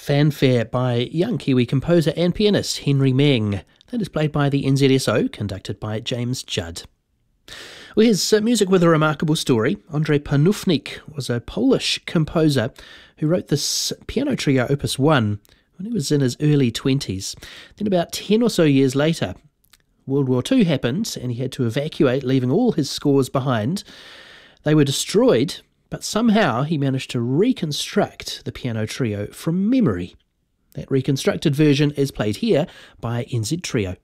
Fanfare by young Kiwi composer and pianist Henry Meng. That is played by the NZSO, conducted by James Judd. Well, here's music with a remarkable story. Andrzej Panufnik was a Polish composer who wrote this piano trio Opus 1 when he was in his early 20s. Then about 10 or so years later, World War II happened and he had to evacuate, leaving all his scores behind. They were destroyed, but somehow he managed to reconstruct the piano trio from memory. That reconstructed version is played here by NZ Trio.